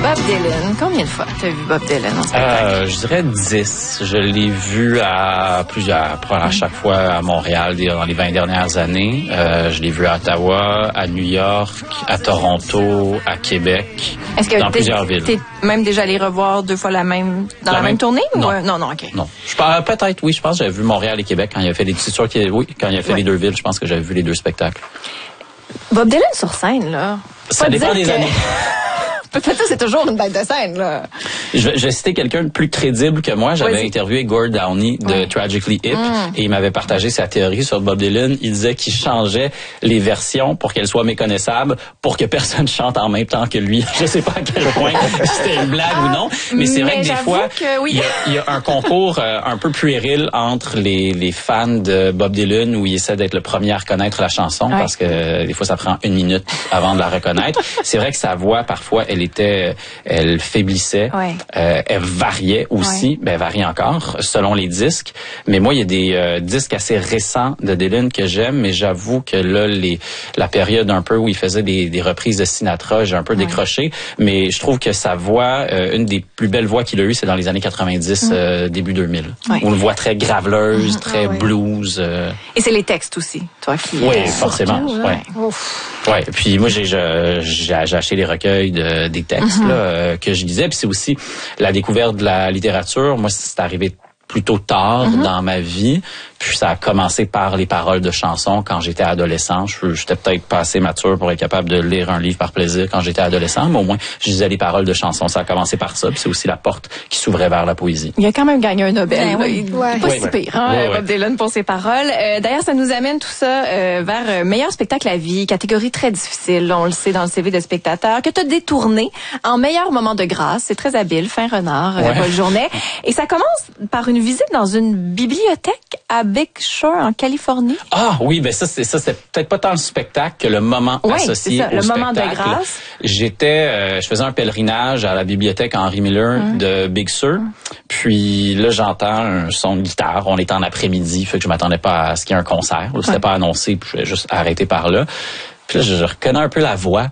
Bob Dylan. Combien de fois t'as vu Bob Dylan en spectacle? Je dirais 10. Je l'ai vu à chaque fois à Montréal dans les 20 dernières années. Je l'ai vu à Ottawa, à New York, à Toronto, à Québec, dans plusieurs villes. T'es même déjà allé revoir 2 fois la même tournée? Non. Non, OK. Non. Peut-être, oui. Je pense que j'avais vu Montréal et Québec quand il a fait quand il a fait les 2 villes. Je pense que j'avais vu les 2 spectacles. Bob Dylan sur scène, là. Ça dépend des années. Peut-être que c'est toujours une bête de scène, là. Je vais citer quelqu'un de plus crédible que moi. J'avais interviewé Gord Downie de Tragically Hip et il m'avait partagé sa théorie sur Bob Dylan. Il disait qu'il changeait les versions pour qu'elles soient méconnaissables, pour que personne chante en même temps que lui. Je sais pas à quel point c'était une blague ou non, mais c'est vrai que des fois, il y a un concours un peu puéril entre les fans de Bob Dylan où il essaie d'être le premier à reconnaître la chanson parce que des fois ça prend 1 minute avant de la reconnaître. C'est vrai que sa voix, parfois, elle faiblissait, elle variait aussi, elle varie encore selon les disques. Mais moi, il y a des disques assez récents de Dylan que j'aime, mais j'avoue que là, la période un peu où il faisait des reprises de Sinatra, j'ai un peu décroché. Mais je trouve que sa voix, une des plus belles voix qu'il a eues, c'est dans les années 90, début 2000. Une voix très graveleuse, très blues. Et c'est les textes aussi, toi qui... Oui, forcément. Ouais. Puis moi, j'ai acheté les recueils des textes là, que je lisais. Puis c'est aussi la découverte de la littérature. Moi, c'est arrivé plutôt tard dans ma vie. Puis ça a commencé par les paroles de chansons quand j'étais adolescent. J'étais peut-être pas assez mature pour être capable de lire un livre par plaisir quand j'étais adolescent, mais au moins, je lisais les paroles de chansons. Ça a commencé par ça, puis c'est aussi la porte qui s'ouvrait vers la poésie. Il a quand même gagné un Nobel. Pas si pire, Bob Ouais. Dylan, pour ses paroles. D'ailleurs, ça nous amène tout ça vers meilleur spectacle à vie, catégorie très difficile, on le sait dans le CV de spectateur, que tu as détourné en meilleur moment de grâce. C'est très habile, fin renard, Paul Journet. Et ça commence par une visite dans une bibliothèque à Big Sur en Californie. Ah oui, ben ça c'est peut-être pas tant le spectacle que le moment associé au le spectacle. moment de grâce. Je faisais un pèlerinage à la bibliothèque Henry Miller de Big Sur. Puis là, j'entends un son de guitare. On est en après-midi, fait que je m'attendais pas à ce qu'il y ait un concert. C'était pas annoncé, puis je vais juste arrêter par là. Puis là, je reconnais un peu la voix,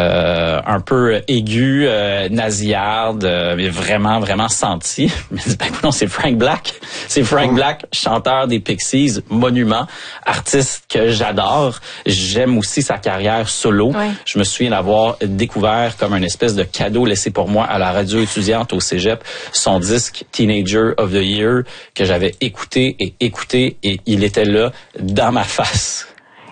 un peu aiguë, nasillarde, mais vraiment, vraiment sentie. Mais non, c'est Frank Black. C'est Frank Black, chanteur des Pixies, monument, artiste que j'adore. J'aime aussi sa carrière solo. Je me souviens d'avoir découvert comme une espèce de cadeau laissé pour moi à la radio étudiante au cégep, son disque Teenager of the Year que j'avais écouté et il était là dans ma face.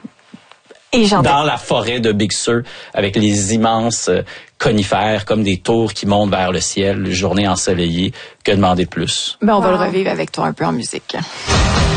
Dans la forêt de Big Sur, avec les immenses conifères comme des tours qui montent vers le ciel, journée ensoleillée, que demander de plus? On va le revivre avec toi un peu en musique.